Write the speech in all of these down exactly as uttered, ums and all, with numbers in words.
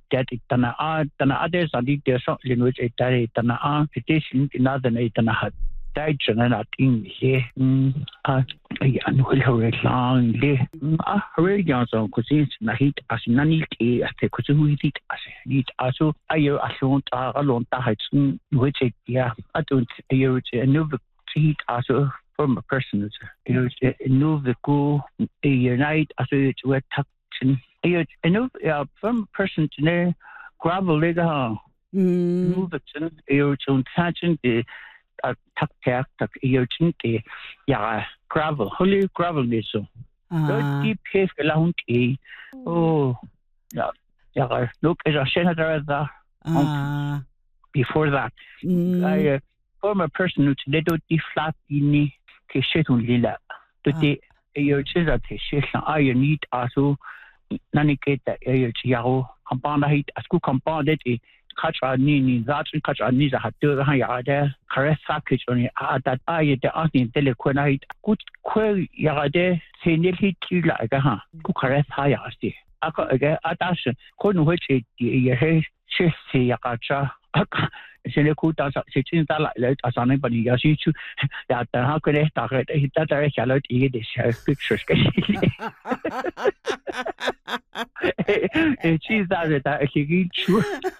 dat itana a tana ade sadi deso language itare itana a petition inada na itana hat dai jana na ting le a ai anu hore lang le a hore janso kusin na hit asinani e ate kusin hit as hit aso ayo aso ta alon ta hatsun which ya atun ayo anu hit aso from a person you know the go a unite as it with action you know from a person to know gravel lega move it you to touching the tak tak tak you think yeah gravel holy gravel is so deep cave along e oh yeah yeah look as a senator that before that I from a person who they don't flat in ke shetun lila to te ayo cheza te shesha ayo need aso nani ke ta ayo chiao kampana hit asku kampana te katra ni ni zatun katra ni za hatu ha ya da karesa ke choni a that ayo te asin tele kona hit gut kwe ya de senil hit la ga ha ku karesa ya asti aka ga atash kon hoche ye he shesi ya kacha aka sele ku ta se chin ta la le asane pani ya shi chu ya ta ha ko le ta ga ta ta ya lo ti de share pictures ke e chi za de ta ke gi chu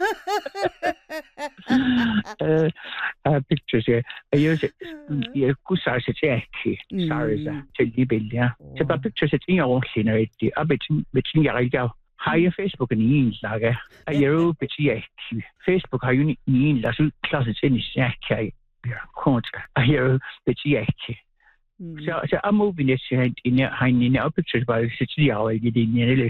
eh pictures ye yo se ye ku sa se che ki sorry za che li be ya se pa pictures se tin ya on scenery ti a be tin be tin ya ga Higher Facebook and yin lager. A year betty Facebook how you mean las classes in Shaki. Contra. A year betty. So I'm moving this in your hiding in pictures by Sicily hour getting nearly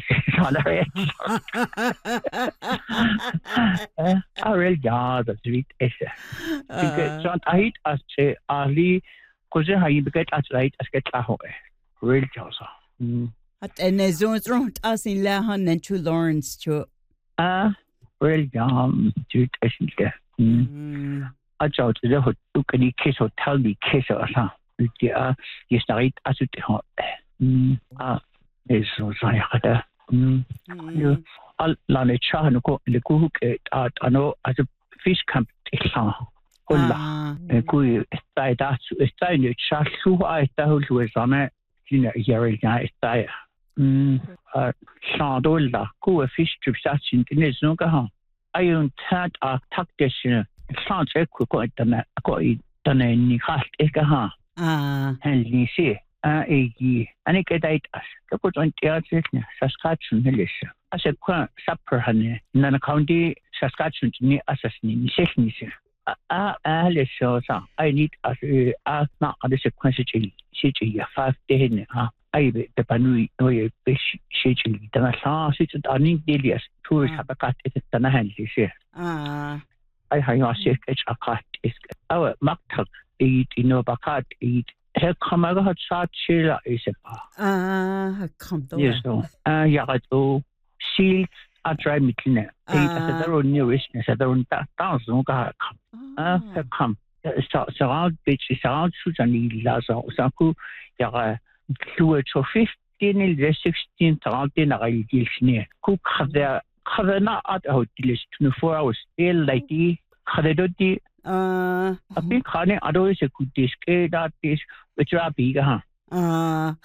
I really got a sweet essay. Because I hate us to Ali because how you get as right as get a home. Really also. At en zo'n rond as in Lahan and to Lawrence to ah well um to actually I thought the hot look at the case or tell me case or something yeah you start as it hot ah is so sorry hada you all la le cha no ko le ku ke at ano as a fish camp ikha kolla ku stai da stai ne cha su ai ta hu lu zame Gina yari ga stai Mm, uh, Shandola, go a fish trip satching in his no gaha. I own tad a tactician, Slant equa got done any hast egaha. Ah, And you see, ah, a ye, and it get us. The good on the other Saskatchewan militia. As a quaint supper honey, Nana County, Saskatchewan to me assassin, session. Ah, Alice shows I need as a not a sequence city, five days. I be the panui no ye fish shitting the sa sit ani delias tourist have a cat it the hand you see ah I have your sketch a cat is our maktak eat in no bakat eat he come out hot shot chilla is ah come to yes no ah ya to shield a try mitne eat as the nearest as the one down so ga ah come so surround bitch surround susan la so saku ya Fluid to fifteen или sixteen thirteen на гаилгилсни ку хада хадана ат аутилис twenty-four hours still like die хададоти а апи khane ado se kudis ke da tis vichra biga ha ah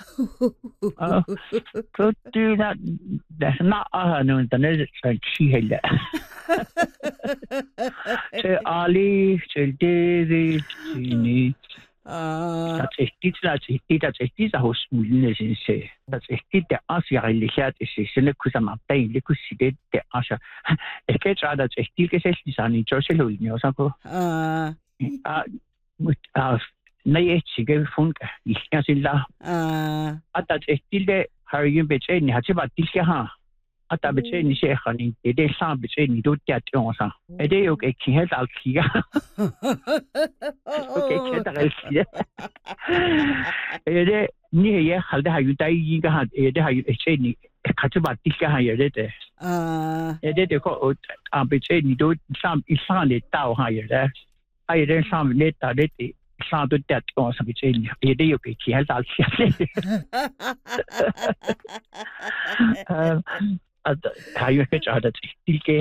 so do that that's not a no internet chi hela se ali se david ni ah dat is iets dat is iets dat is iets dat is in se dat is iets dat als je realiseert is is een kus aan pijn de kus dit de als je ik weet dat dat is iets gezegd is aan iets zo in jou zo ah ah moet ah nee het zich gevonden ik kan zien la ah dat is iets de haar je beetje niet had je wat dit ha ata beetje niet zeggen niet de samen beetje niet doet dat ons aan het is ook ik heel al kia oké ik het al kia het niet je had hij je daar je had het hij je niet had je wat dit ga je het ah het is ook aan beetje niet doet samen is aan de taal ga je daar hij er samen net dat dit samen doet dat ons een beetje niet het is ook ik heel al kia Uh, I, I, I, I,